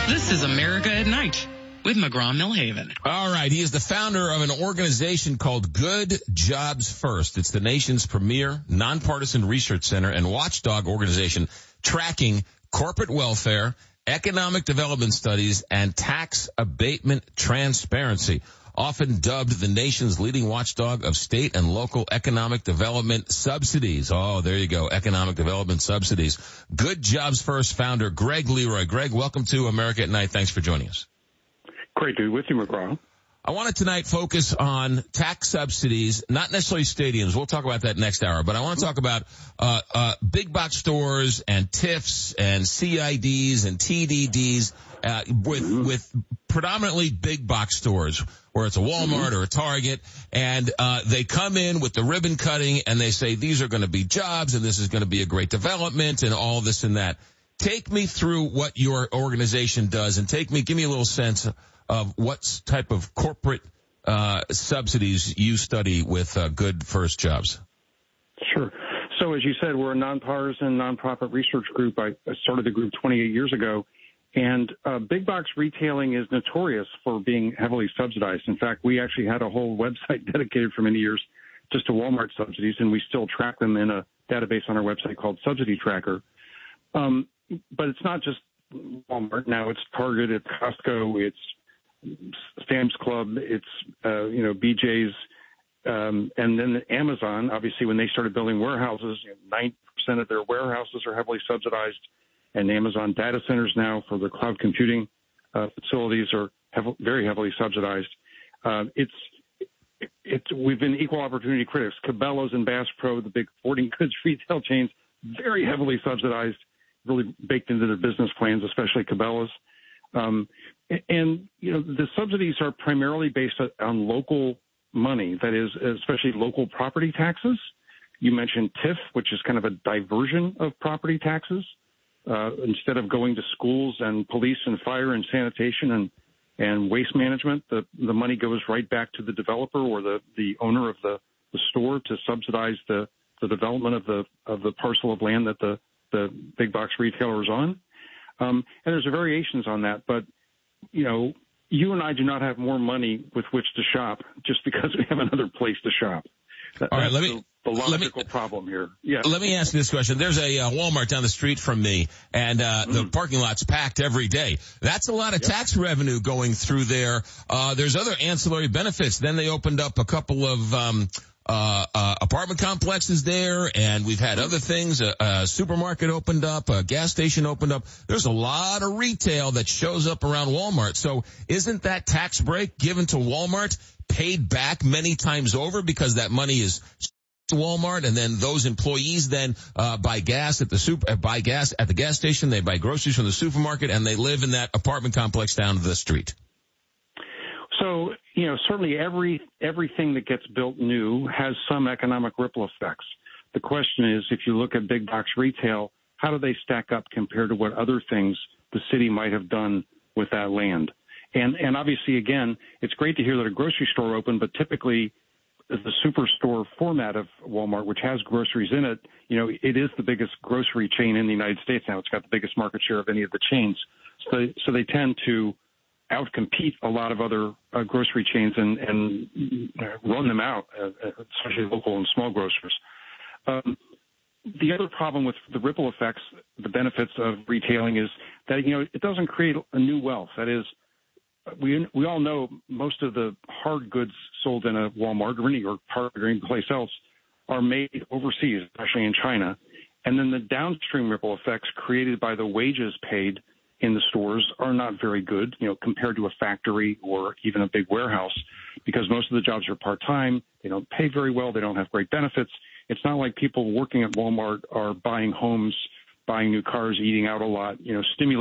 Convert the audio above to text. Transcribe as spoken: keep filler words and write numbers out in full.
This is America at Night with McGraw-Millhaven. All right. He is the founder of an organization called Good Jobs First. It's the nation's premier nonpartisan research center and watchdog organization tracking corporate welfare, economic development studies, and tax abatement transparency. Often dubbed the nation's leading watchdog of state and local economic development subsidies. Oh, there you go. Economic development subsidies. Good Jobs First founder Greg Leroy. Greg, welcome to America at Night. Thanks for joining us. Great to be with you, McGraw. I want to tonight focus on tax subsidies, not necessarily stadiums. We'll talk about that next hour. But I want to talk about uh, uh big box stores and T I Fs and C I Ds and T D Ds uh, with mm-hmm. with predominantly big box stores, where it's a Walmart mm-hmm. or a Target, and uh they come in with the ribbon cutting and they say these are going to be jobs and this is going to be a great development and all this and that. Take me through what your organization does and take me, give me a little sense of what type of corporate uh subsidies you study with uh, Good First Jobs. Sure. So as you said, we're a nonpartisan, nonprofit research group. I started the group twenty-eight years ago. And uh, big box retailing is notorious for being heavily subsidized. In fact, we actually had a whole website dedicated for many years just to Walmart subsidies, and we still track them in a database on our website called Subsidy Tracker. Um, but it's not just Walmart. Now it's Target, it's Costco, it's Sam's Club, it's, uh, you know, B J's, um, and then Amazon. Obviously, when they started building warehouses, you know, ninety percent of their warehouses are heavily subsidized. And Amazon data centers now for the cloud computing uh, facilities are hev- very heavily subsidized. Uh, it's it's we've been equal opportunity critics. Cabela's and Bass Pro, the big sporting goods retail chains, very heavily subsidized, really baked into their business plans, especially Cabela's. Um, and you know the subsidies are primarily based on local money, that is, especially local property taxes. You mentioned T I F, which is kind of a diversion of property taxes. Uh, instead of going to schools and police and fire and sanitation and, and waste management, the, the money goes right back to the developer or the, the owner of the, the store to subsidize the, the development of the of the parcel of land that the, the big box retailer is on. Um, and there's variations on that, but you know, you and I do not have more money with which to shop just because we have another place to shop. That, All right, let me. The, The logical me, problem here. Yeah. Let me ask you this question. There's a uh, Walmart down the street from me, and uh mm. the parking lot's packed every day. That's a lot of yep. tax revenue going through there. Uh There's other ancillary benefits. Then they opened up a couple of um uh, uh apartment complexes there, and we've had other things. A, a supermarket opened up, a gas station opened up. There's a lot of retail that shows up around Walmart. So isn't that tax break given to Walmart paid back many times over because that money is Walmart, and then those employees then uh buy gas at the super uh, buy gas at the gas station, they buy groceries from the supermarket, and they live in that apartment complex down the street? So, you know, certainly every everything that gets built new has some economic ripple effects. The question is, if you look at big box retail, how do they stack up compared to what other things the city might have done with that land? And and obviously, again, it's great to hear that a grocery store opened, but typically the superstore format of Walmart, which has groceries in it, you know, it is the biggest grocery chain in the United States now. It's got the biggest market share of any of the chains. So they, so they tend to outcompete a lot of other uh, grocery chains and, and run them out, uh, especially local and small grocers. Um, the other problem with the ripple effects, the benefits of retailing, is that, you know, it doesn't create a new wealth. That is, We we all know most of the hard goods sold in a Walmart or any or Target or any place else are made overseas, especially in China. And then the downstream ripple effects created by the wages paid in the stores are not very good, you know, compared to a factory or even a big warehouse, because most of the jobs are part-time. They don't pay very well. They don't have great benefits. It's not like people working at Walmart are buying homes, buying new cars, eating out a lot, you know, stimulating